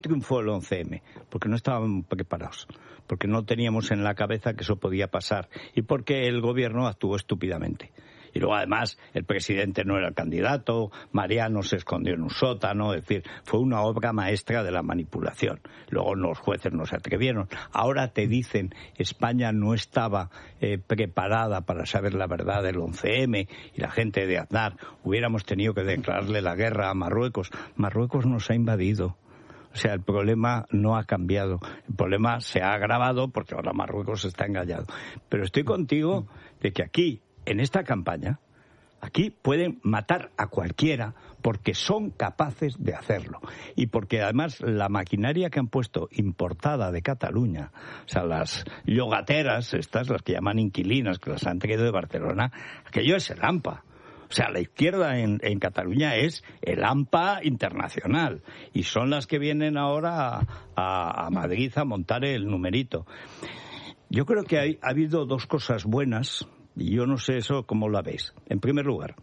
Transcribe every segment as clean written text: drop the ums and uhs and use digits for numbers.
triunfó el 11M? Porque no estábamos preparados, porque no teníamos en la cabeza que eso podía pasar y porque el gobierno actuó estúpidamente. Y luego, además, el presidente no era el candidato, Mariano se escondió en un sótano, es decir, fue una obra maestra de la manipulación. Luego los jueces no se atrevieron. Ahora te dicen, España no estaba preparada para saber la verdad del 11M y la gente de Aznar. Hubiéramos tenido que declararle la guerra a Marruecos. Marruecos nos ha invadido. O sea, el problema no ha cambiado. El problema se ha agravado porque ahora Marruecos está engañado. Pero estoy contigo de que aquí, en esta campaña, aquí pueden matar a cualquiera porque son capaces de hacerlo. Y porque además la maquinaria que han puesto importada de Cataluña, o sea, las llogateras, estas, las que llaman inquilinas, que las han traído de Barcelona, aquello es el AMPA. O sea, la izquierda en Cataluña es el AMPA internacional. Y son las que vienen ahora a Madrid a montar el numerito. Yo creo que ha habido dos cosas buenas. Y yo no sé eso cómo la veis. En primer lugar,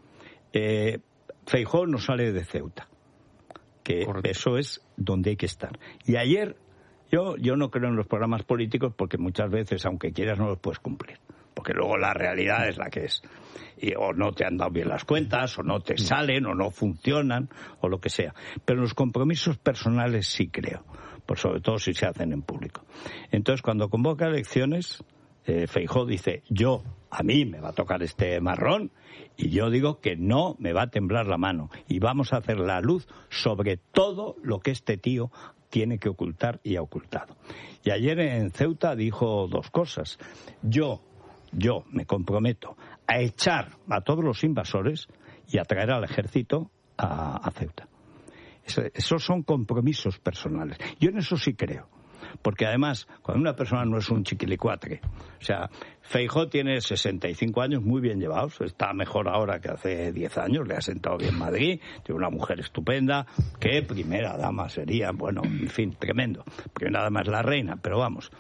Feijóo no sale de Ceuta, que correcto. Eso es donde hay que estar. Y ayer, yo no creo en los programas políticos porque muchas veces, aunque quieras, no los puedes cumplir. Porque luego la realidad es la que es. O no te han dado bien las cuentas, o no te salen, o no funcionan, o lo que sea. Pero los compromisos personales sí creo, por sobre todo si se hacen en público. Entonces, cuando convoca elecciones, Feijóo dice, a mí me va a tocar este marrón y yo digo que no me va a temblar la mano y vamos a hacer la luz sobre todo lo que este tío tiene que ocultar y ha ocultado. Y ayer en Ceuta dijo dos cosas. Yo me comprometo a echar a todos los invasores y a traer al ejército a Ceuta. Esos son compromisos personales. Yo en eso sí creo. Porque además, cuando una persona no es un chiquilicuatre, o sea, Feijóo tiene 65 años muy bien llevados, está mejor ahora que hace 10 años, le ha sentado bien Madrid, tiene una mujer estupenda, que primera dama sería, bueno, en fin, tremendo. Primera dama es la reina, pero vamos.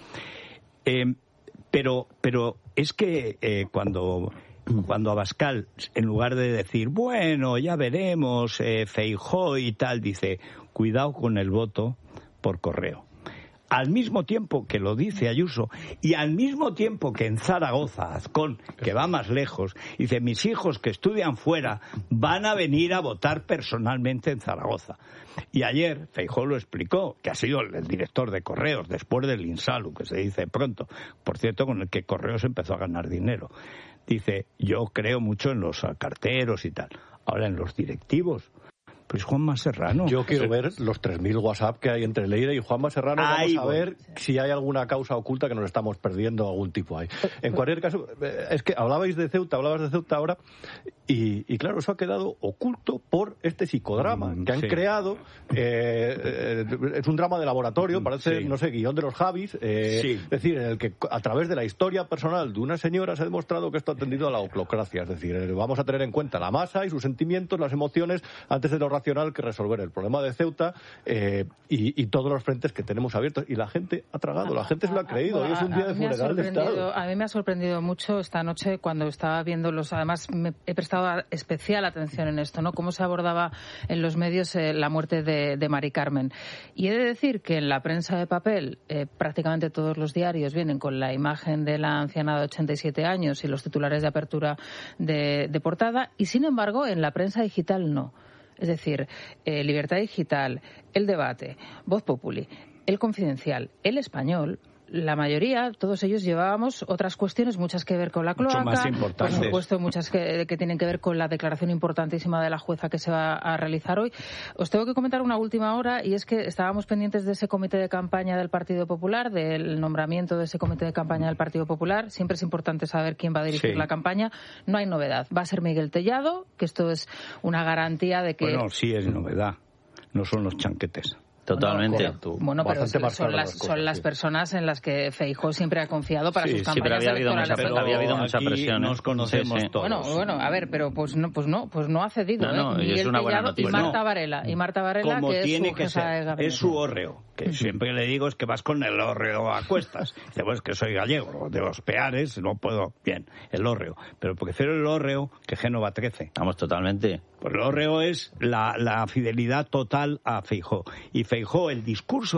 Pero es que cuando Abascal, en lugar de decir, bueno, ya veremos, Feijóo y tal, dice, cuidado con el voto por correo. Al mismo tiempo que lo dice Ayuso y al mismo tiempo que en Zaragoza, Azcón, que va más lejos, dice, mis hijos que estudian fuera van a venir a votar personalmente en Zaragoza. Y ayer Feijóo lo explicó, que ha sido el director de Correos, después del Insalu, que se dice pronto, por cierto, con el que Correos empezó a ganar dinero. Dice, yo creo mucho en los carteros y tal. Ahora, en los directivos, pues Juanma Serrano. Yo quiero ver los 3.000 WhatsApp que hay entre Leire y Juanma Serrano. Vamos a ver si hay alguna causa oculta que nos estamos perdiendo, algún tipo ahí. En cualquier caso, es que hablabas de Ceuta ahora, y claro, eso ha quedado oculto por este psicodrama que han creado. Es un drama de laboratorio, parece, no sé, guión de los Javis. Es decir, en el que a través de la historia personal de una señora se ha demostrado que esto ha tendido a la oclocracia. Es decir, vamos a tener en cuenta la masa y sus sentimientos, las emociones, antes de lo racional que resolver el problema de Ceuta y todos los frentes que tenemos abiertos. Y la gente ha tragado, la gente se lo ha creído. Hoy es un día de funeral de Estado. A mí me ha sorprendido mucho esta noche cuando estaba viendo además me he prestado especial atención en esto, ¿no? Cómo se abordaba en los medios la muerte de Mari Carmen. Y he de decir que en la prensa de papel prácticamente todos los diarios vienen con la imagen de la anciana de 87 años y los titulares de apertura de portada, y sin embargo en la prensa digital no. Es decir, Libertad Digital, El Debate, Voz Populi, El Confidencial, El Español, la mayoría, todos ellos llevábamos otras cuestiones, muchas que ver con la cloaca, mucho más importantes. Por supuesto, muchas que tienen que ver con la declaración importantísima de la jueza que se va a realizar hoy. Os tengo que comentar una última hora, y es que estábamos pendientes de ese comité de campaña del Partido Popular, del nombramiento de ese comité de campaña del Partido Popular. Siempre es importante saber quién va a dirigir la campaña. No hay novedad. Va a ser Miguel Tellado, que esto es una garantía de que... Bueno, sí es novedad. No son los chanquetes. Totalmente. Bueno, pero son las personas en las que Feijóo siempre ha confiado para sus campañas electorales. Había habido mucha presión. Nos conocemos todos. Bueno, a ver, pero pues no ha cedido. Y es una buena noticia. Y Marta Varela, como que tiene es su que jefa de gabinete. Es su hórreo, que siempre le digo es que vas con el hórreo a cuestas. Dice, pues que soy gallego, de los Peares, no puedo, bien, el hórreo. Pero prefiero el hórreo que Génova 13. Vamos, totalmente. Pues lo reo es la fidelidad total a Feijóo. Y Feijóo, el discurso